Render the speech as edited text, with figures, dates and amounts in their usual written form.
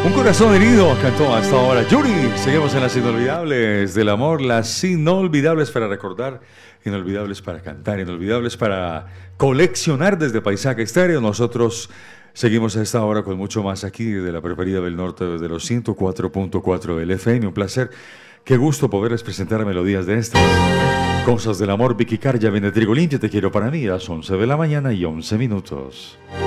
Un corazón herido cantó hasta ahora Yuri. Seguimos en las inolvidables del amor, las inolvidables para recordar, inolvidables para cantar, inolvidables para coleccionar desde Paisaje Estéreo. Nosotros seguimos a esta hora con mucho más aquí de la Preferida del Norte desde los 104.4 del FM. Un placer, qué gusto poderles presentar melodías de estas. Cosas del amor, Vicky Carr, ya viene Trigo Limpio, te quiero para mí, a las 11 de la mañana y 11 minutos.